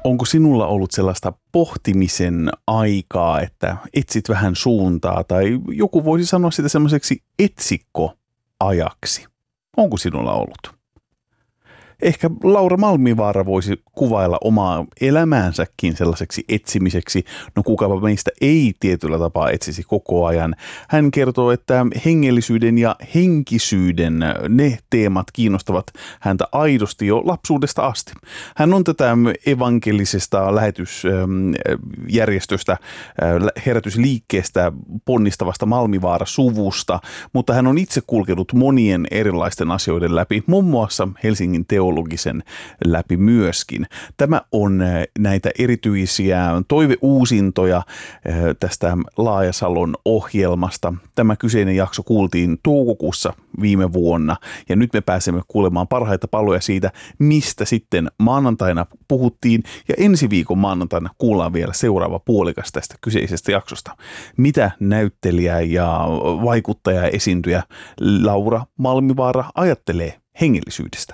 Onko sinulla ollut sellaista pohtimisen aikaa, että etsit vähän suuntaa tai joku voisi sanoa sitä semmoiseksi etsikkoajaksi? Onko sinulla ollut? Ehkä Laura Malmivaara voisi kuvailla omaa elämäänsäkin sellaiseksi etsimiseksi. No kukapa meistä ei tietyllä tapaa etsisi koko ajan. Hän kertoo, että hengellisyyden ja henkisyyden ne teemat kiinnostavat häntä aidosti jo lapsuudesta asti. Hän on tätä evankelisesta lähetysjärjestöstä, herätysliikkeestä ponnistavasta Malmivaara-suvusta, mutta hän on itse kulkenut monien erilaisten asioiden läpi, muun muassa Helsingin teologisen läpi myöskin. Tämä on näitä erityisiä toiveuusintoja tästä Laajasalon ohjelmasta. Tämä kyseinen jakso kuultiin toukokuussa viime vuonna ja nyt me pääsemme kuulemaan parhaita paloja siitä, mistä sitten maanantaina puhuttiin ja ensi viikon maanantaina kuullaan vielä seuraava puolikas tästä kyseisestä jaksosta. Mitä näyttelijä ja vaikuttaja ja esiintyjä Laura Malmivaara ajattelee hengellisyydestä?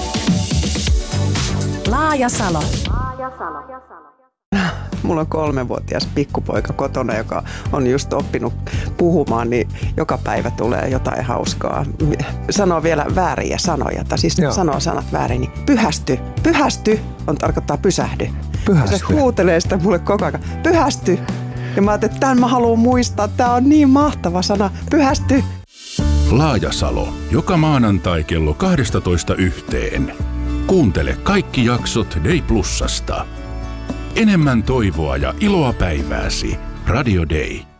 Laajasalo. Mulla on 3-vuotias pikkupoika kotona, joka on just oppinut puhumaan, niin joka päivä tulee jotain hauskaa. Sanoo vielä vääriä sanoja, tai siis sanoo sanat väärin, niin pyhästy tarkoittaa pysähdy. Ja se huutelee sitä mulle koko ajan, pyhästy. Ja mä ajattelin, että tämän mä haluan muistaa, tää on niin mahtava sana, pyhästy. Laajasalo, joka maanantai kello 12:00. Kuuntele kaikki jaksot Day Plusasta. Enemmän toivoa ja iloa päivääsi. Radio Day.